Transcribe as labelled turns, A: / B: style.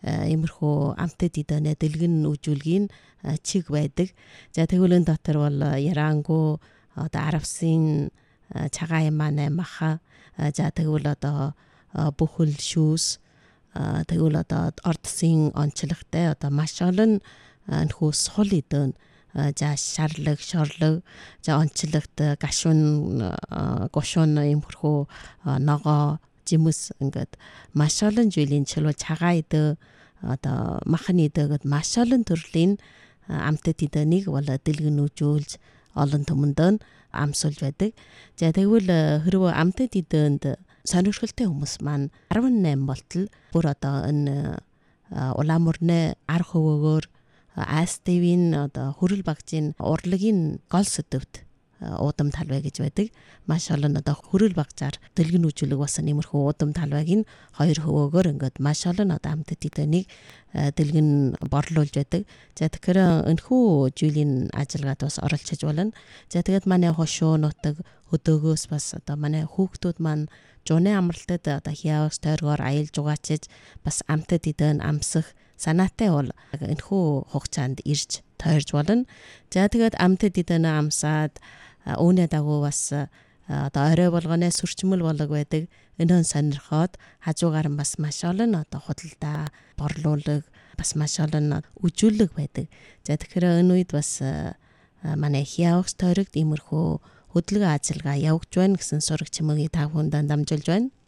A: иймэрхүү амтд идэнэ дэлгэн үзүүлгийн чиг байдаг. За тэгвэл энэ дотор бол Ярангу одоо Аравсын цагаан ямаа маха за тэгвэл одоо бүхэл шүүс тэгвэл одоо ордсын онцлогтой одоо маш олон нөхөө сул идэн за шарлаг шорлог за онцлогт гашуун гошуун иймэрхүү ногоо жимс ингээд маш олон жилийн чилүү цагаан идэ одоо махан идэ гэд маш олон төрлийн амтд идэнийг бол дэлгэн үзүүлж олон түмэнд амсуулж байдаг. За тэгвэл хэрвээ амтд идэнд сонирхолтой хүмүүс маань 18 болтол бүр одоо энэ Улаанмөрний ар хөвөөгөр АСТV-ийн одоо хөрөл багжийн урлагийн гол сэдвт уудам талбай гэж байдаг. Маш олон одоо хөрөл багжаар дэлгэн үзүүлэг басан иймэрхүү уудам талбайг нь 2 хөвөөгөр ингээд маш олон одоо амтд идэнийг дэлгэн борлуулж байдаг. За тэгэхээр энэхүү жилийн ажиллагаанд бас оролцож байна. За тэгээд манай хошуу нутаг хөдөөгөөс бас одоо манай хүүхдүүд маань жууны амралтад одоо хяавс тойргоор аялж угаачиж бас амтд идэн амсах санаатай бол энэхүү хугацаанд ирж тойрж болно. За тэгээд амтд идэн амсаад үүнээ дагуу бас одоо орой болгоны сүрчмэл болог байдаг. Энээн сонирхоод хажуугаар нь бас маш олон одоо худалдаа борлуулаг бас маш олон үзүүлэг байдаг. За тэгэхээр энэ үед бас манай хяавс тойрогт иймэрхүү хөдөлгөөн ажиллагаа явагдж байна гэсэн сураг чимээгийн та бүхэнд дамжуулж байна.